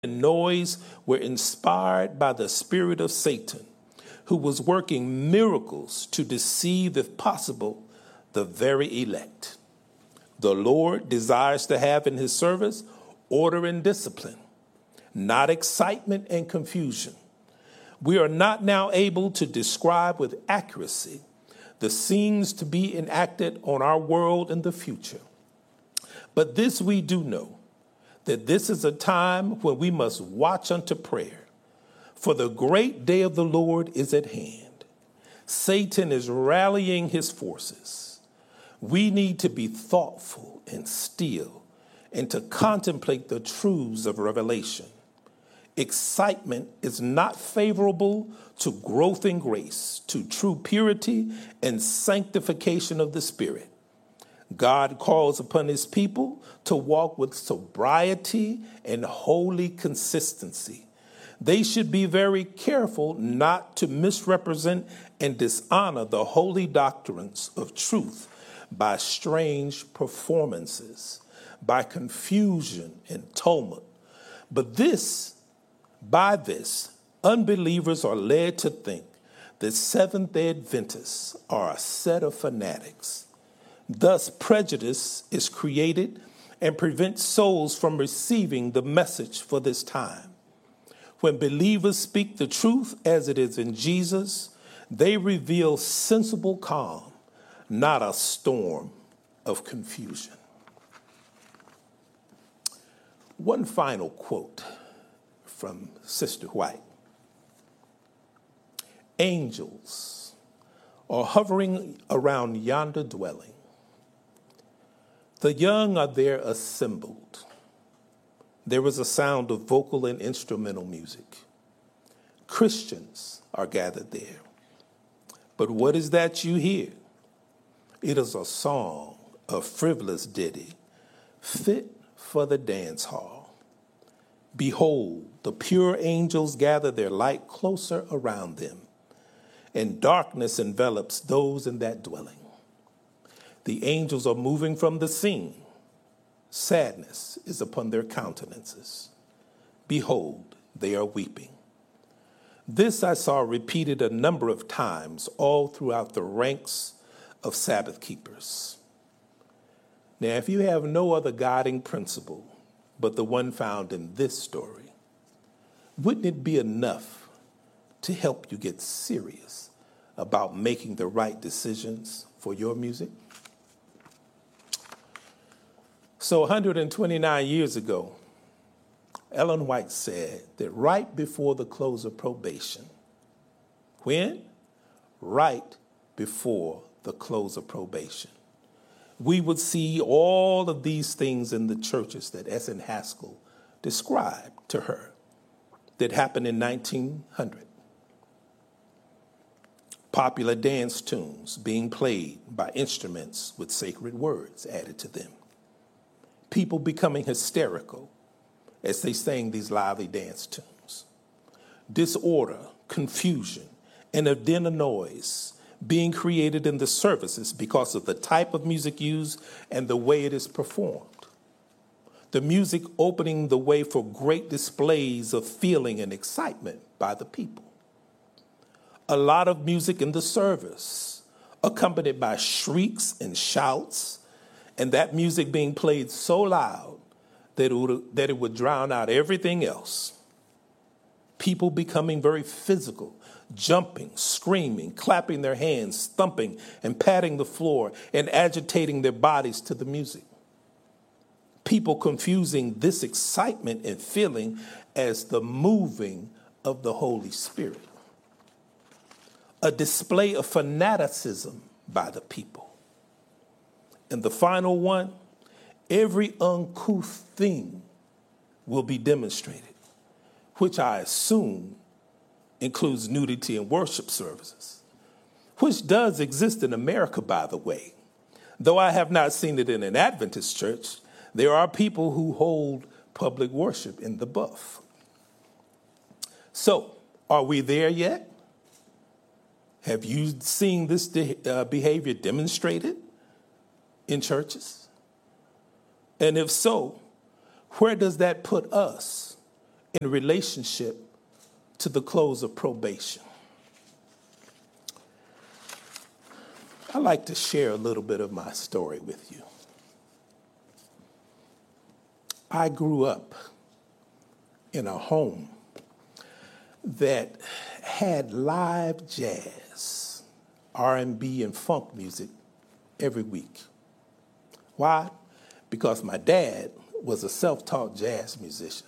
and noise were inspired by the spirit of Satan, who was working miracles to deceive, if possible, the very elect. The Lord desires to have in his service order and discipline, not excitement and confusion. We are not now able to describe with accuracy the scenes to be enacted on our world in the future. But this we do know, that this is a time when we must watch unto prayer, for the great day of the Lord is at hand. Satan is rallying his forces. We need to be thoughtful and still and to contemplate the truths of Revelation. Excitement is not favorable to growth in grace, to true purity and sanctification of the Spirit. God calls upon his people to walk with sobriety and holy consistency. They should be very careful not to misrepresent and dishonor the holy doctrines of truth by strange performances, by confusion and tumult. But by this, unbelievers are led to think that Seventh-day Adventists are a set of fanatics. Thus, prejudice is created and prevents souls from receiving the message for this time. When believers speak the truth as it is in Jesus, they reveal sensible calm, not a storm of confusion. One final quote from Sister White. Angels are hovering around yonder dwelling. The young are there assembled. There is a sound of vocal and instrumental music. Christians are gathered there. But what is that you hear? It is a song, a frivolous ditty, fit for the dance hall. Behold, the pure angels gather their light closer around them, and darkness envelops those in that dwelling. The angels are moving from the scene. Sadness is upon their countenances. Behold, they are weeping. This I saw repeated a number of times all throughout the ranks of Sabbath keepers. Now, if you have no other guiding principle but the one found in this story, wouldn't it be enough to help you get serious about making the right decisions for your music? So 129 years ago, Ellen White said that right before the close of probation, when? Right before the close of probation, we would see all of these things in the churches that S.N. Haskell described to her that happened in 1900. Popular dance tunes being played by instruments with sacred words added to them. People becoming hysterical as they sang these lively dance tunes. Disorder, confusion, and a din of noise being created in the services because of the type of music used and the way it is performed. The music opening the way for great displays of feeling and excitement by the people. A lot of music in the service, accompanied by shrieks and shouts, and that music being played so loud that it would drown out everything else. People becoming very physical, jumping, screaming, clapping their hands, thumping, and patting the floor, and agitating their bodies to the music. People confusing this excitement and feeling as the moving of the Holy Spirit. A display of fanaticism by the people. And the final one, every uncouth thing will be demonstrated, which I assume includes nudity in worship services, which does exist in America, by the way. Though I have not seen it in an Adventist church, there are people who hold public worship in the buff. So, are we there yet? Have you seen this behavior demonstrated in churches? And if so, where does that put us in relationship to the close of probation. I'd like to share a little bit of my story with you. I grew up in a home that had live jazz, R&B, and funk music every week. Why? Because my dad was a self-taught jazz musician.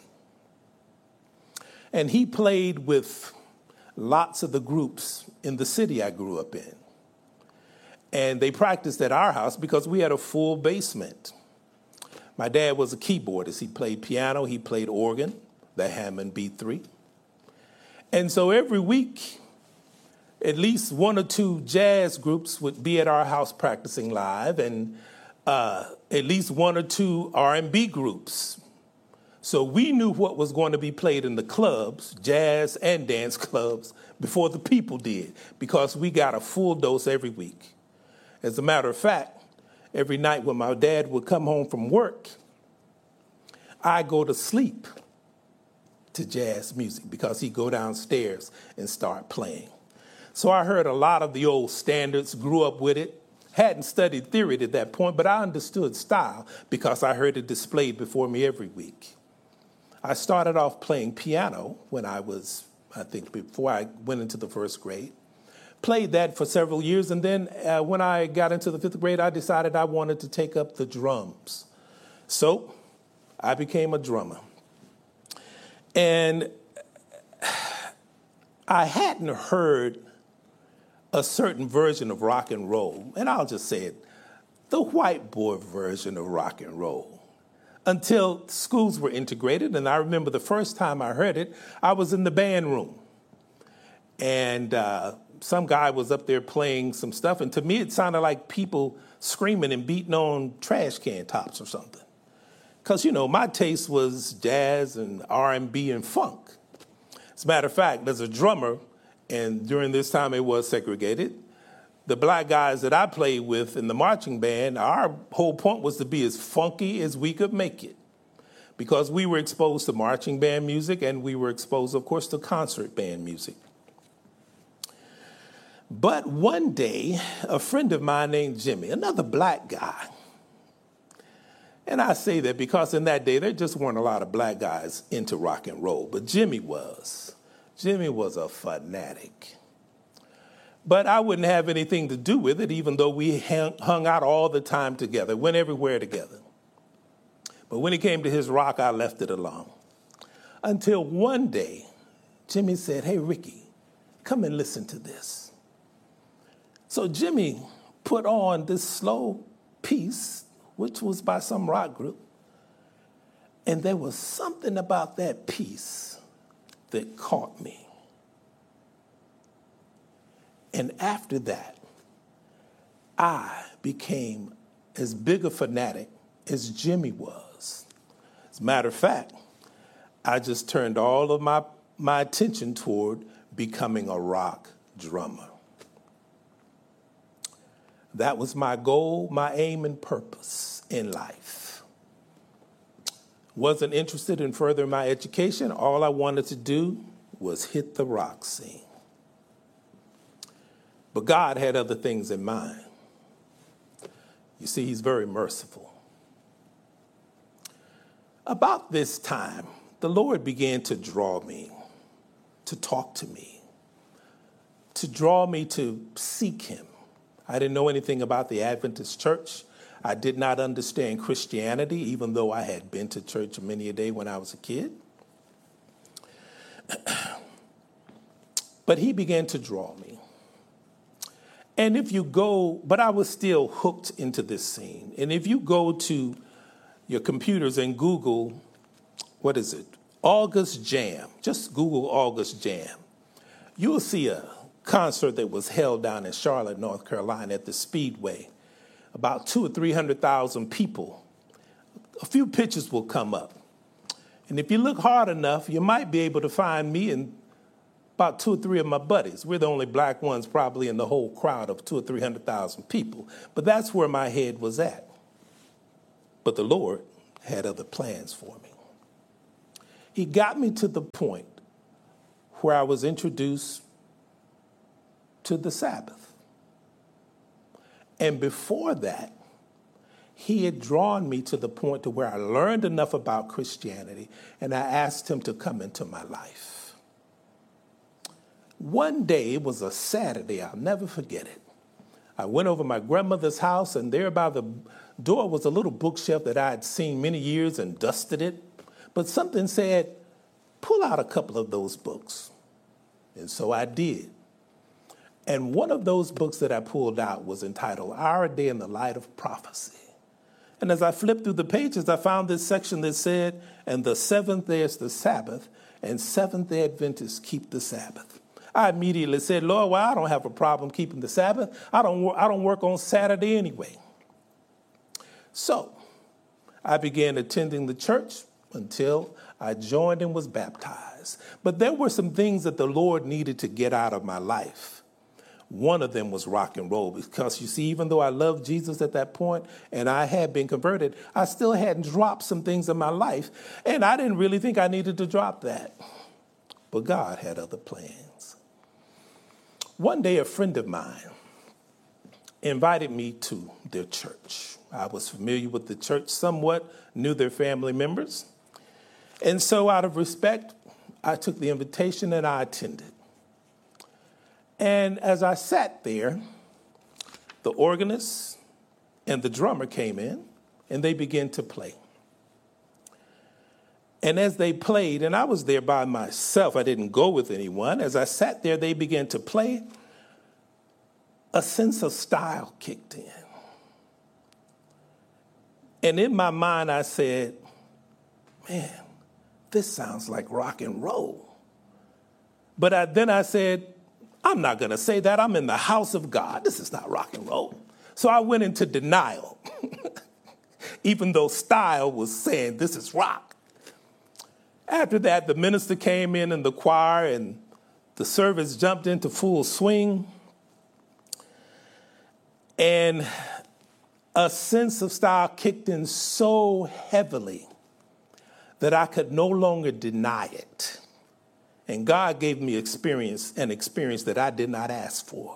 And he played with lots of the groups in the city I grew up in. And they practiced at our house because we had a full basement. My dad was a keyboardist. He played piano, he played organ, the Hammond B3. And so every week, at least one or two jazz groups would be at our house practicing live, and at least one or two R&B groups. So we knew what was going to be played in the clubs, jazz and dance clubs, before the people did, because we got a full dose every week. As a matter of fact, every night when my dad would come home from work, I go to sleep to jazz music because he'd go downstairs and start playing. So I heard a lot of the old standards, grew up with it, hadn't studied theory at that point, but I understood style because I heard it displayed before me every week. I started off playing piano when I was, before I went into the first grade. Played that for several years, and then when I got into the fifth grade, I decided I wanted to take up the drums. So I became a drummer. And I hadn't heard a certain version of rock and roll, and I'll just say it, the white boy version of rock and roll, until schools were integrated. And I remember the first time I heard it, I was in the band room. And some guy was up there playing some stuff, and to me it sounded like people screaming and beating on trash can tops or something. Because, my taste was jazz and R&B and funk. As a matter of fact, as a drummer, and during this time it was segregated, the black guys that I played with in the marching band, our whole point was to be as funky as we could make it. Because we were exposed to marching band music, and we were exposed, of course, to concert band music. But one day, a friend of mine named Jimmy, another black guy, and I say that because in that day, there just weren't a lot of black guys into rock and roll, but Jimmy was. Jimmy was a fanatic. But I wouldn't have anything to do with it, even though we hung out all the time together, went everywhere together. But when it came to his rock, I left it alone. Until one day, Jimmy said, "Hey, Ricky, come and listen to this." So Jimmy put on this slow piece, which was by some rock group. And there was something about that piece that caught me. And after that, I became as big a fanatic as Jimmy was. As a matter of fact, I just turned all of my attention toward becoming a rock drummer. That was my goal, my aim, and purpose in life. Wasn't interested in furthering my education. All I wanted to do was hit the rock scene. But God had other things in mind. You see, he's very merciful. About this time, the Lord began to draw me, to talk to me, to draw me to seek him. I didn't know anything about the Adventist church. I did not understand Christianity, even though I had been to church many a day when I was a kid. But he began to draw me. And if you go, but I was still hooked into this scene. And if you go to your computers and Google, August Jam, just Google August Jam, you will see a concert that was held down in Charlotte, North Carolina at the Speedway. About 200,000 or 300,000 people. A few pictures will come up. And if you look hard enough, you might be able to find me and about 2 or 3 of my buddies. We're the only black ones probably in the whole crowd of 200,000 or 300,000 people. But that's where my head was at. But the Lord had other plans for me. He got me to the point where I was introduced to the Sabbath. And before that, he had drawn me to the point to where I learned enough about Christianity, and I asked him to come into my life. One day, it was a Saturday, I'll never forget it. I went over to my grandmother's house, and there by the door was a little bookshelf that I had seen many years and dusted it. But something said, pull out a couple of those books. And so I did. And one of those books that I pulled out was entitled Our Day in the Light of Prophecy. And as I flipped through the pages, I found this section that said, and the seventh day is the Sabbath, and Seventh-day Adventists keep the Sabbath. I immediately said, Lord, well, I don't have a problem keeping the Sabbath. I don't work on Saturday anyway. So I began attending the church until I joined and was baptized. But there were some things that the Lord needed to get out of my life. One of them was rock and roll, because you see, even though I loved Jesus at that point and I had been converted, I still hadn't dropped some things in my life. And I didn't really think I needed to drop that. But God had other plans. One day, a friend of mine invited me to their church. I was familiar with the church somewhat, knew their family members. And so out of respect, I took the invitation and I attended. And as I sat there, the organist and the drummer came in and they began to play. And as they played, and I was there by myself, I didn't go with anyone. As I sat there, they began to play. A sense of style kicked in. And in my mind, I said, man, this sounds like rock and roll. But then I said, I'm not going to say that. I'm in the house of God. This is not rock and roll. So I went into denial, even though style was saying this is rock. After that, the minister came in and the choir, and the service jumped into full swing. And a sense of style kicked in so heavily that I could no longer deny it. And God gave me an experience that I did not ask for.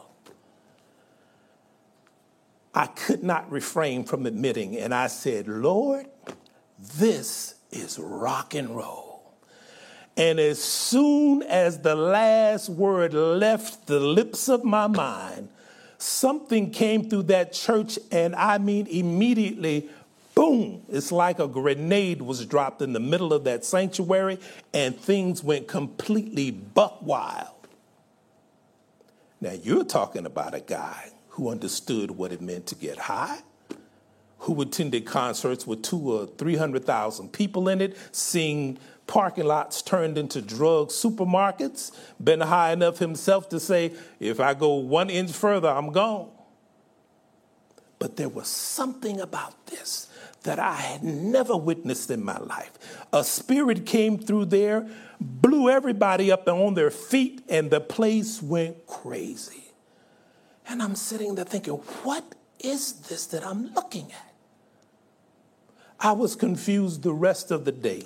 I could not refrain from admitting, and I said, Lord, this is rock and roll. And as soon as the last word left the lips of my mind, something came through that church, and I mean immediately, boom, it's like a grenade was dropped in the middle of that sanctuary, and things went completely buck wild. Now, you're talking about a guy who understood what it meant to get high, who attended concerts with 200,000 or 300,000 people in it, seeing parking lots turned into drug supermarkets, been high enough himself to say, if I go 1 inch further, I'm gone. But there was something about this that I had never witnessed in my life. A spirit came through there, blew everybody up on their feet, and the place went crazy. And I'm sitting there thinking, what is this that I'm looking at? I was confused the rest of the day.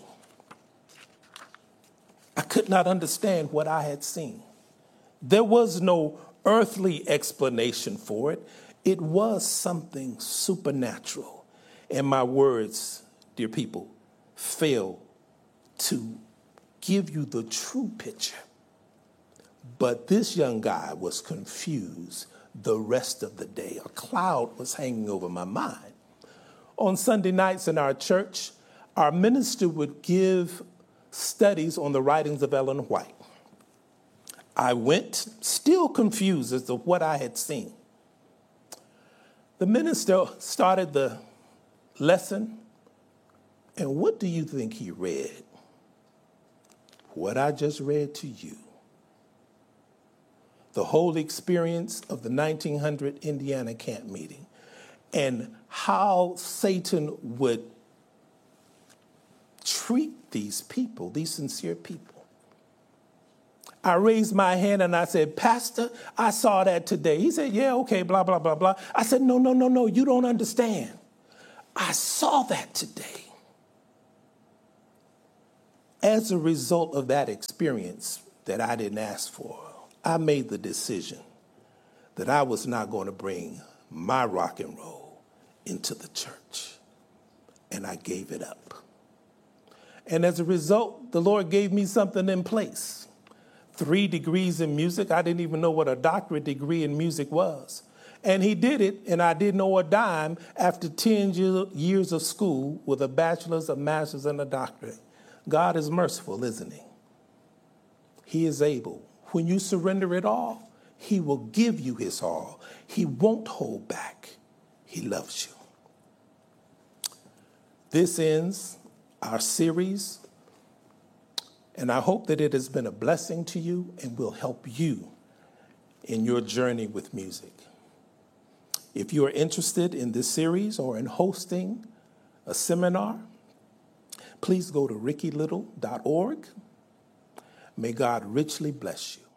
I could not understand what I had seen. There was no earthly explanation for it. It was something supernatural. And my words, dear people, fail to give you the true picture. But this young guy was confused the rest of the day. A cloud was hanging over my mind. On Sunday nights in our church, our minister would give studies on the writings of Ellen White. I went, still confused as to what I had seen. The minister started the lesson, and what do you think he read? What I just read to you. The whole experience of the 1900 Indiana camp meeting, and how Satan would treat these people, these sincere people. I raised my hand and I said, Pastor, I saw that today. He said, yeah, okay, blah, blah, blah, blah. I said, no, you don't understand. I saw that today. As a result of that experience that I didn't ask for, I made the decision that I was not going to bring my rock and roll into the church. And I gave it up. And as a result, the Lord gave me something in place. 3 degrees in music. I didn't even know what a doctorate degree in music was. And he did it, and I didn't know a dime after 10 years of school with a bachelor's, a master's, and a doctorate. God is merciful, isn't he? He is able. When you surrender it all, he will give you his all. He won't hold back. He loves you. This ends our series, and I hope that it has been a blessing to you and will help you in your journey with music. If you are interested in this series or in hosting a seminar, please go to rickylittle.org. May God richly bless you.